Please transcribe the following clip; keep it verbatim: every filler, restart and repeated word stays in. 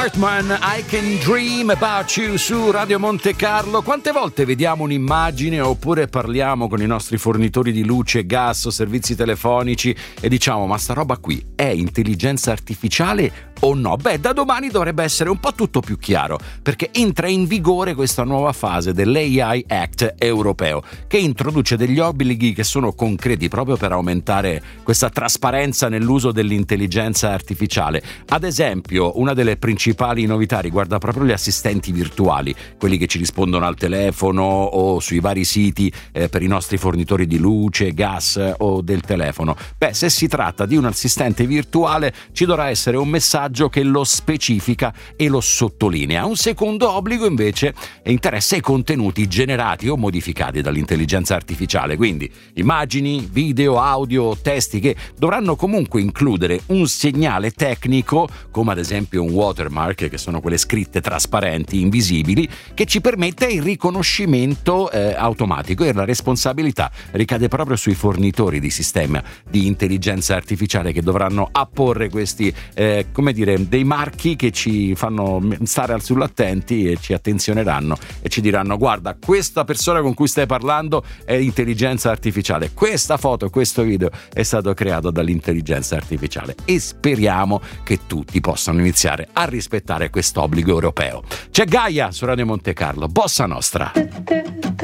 Hartman, I Can Dream About You su Radio Monte Carlo. Quante volte vediamo un'immagine oppure parliamo con i nostri fornitori di luce, gas o servizi telefonici e diciamo: ma sta roba qui è intelligenza artificiale o no? Beh, da domani dovrebbe essere un po' tutto più chiaro, perché entra in vigore questa nuova fase dell'A I Act europeo, che introduce degli obblighi che sono concreti proprio per aumentare questa trasparenza nell'uso dell'intelligenza artificiale. Ad esempio, una delle principali novità riguarda proprio gli assistenti virtuali, quelli che ci rispondono al telefono o sui vari siti eh, per i nostri fornitori di luce, gas o del telefono. Beh, se si tratta di un assistente virtuale ci dovrà essere un messaggio che lo specifica e lo sottolinea. Un secondo obbligo invece interessa i contenuti generati o modificati dall'intelligenza artificiale, quindi immagini, video, audio, testi che dovranno comunque includere un segnale tecnico, come ad esempio un watermark, che sono quelle scritte trasparenti, invisibili, che ci permette il riconoscimento eh, automatico, e la responsabilità ricade proprio sui fornitori di sistema di intelligenza artificiale, che dovranno apporre questi eh, come dire dei marchi che ci fanno stare sull'attenti e ci attenzioneranno e ci diranno: guarda, questa persona con cui stai parlando è intelligenza artificiale, questa foto, questo video è stato creato dall'intelligenza artificiale. E speriamo che tutti possano iniziare a rispettare quest'obbligo europeo. C'è Gaia su Radio Monte Carlo, Bossa Nostra.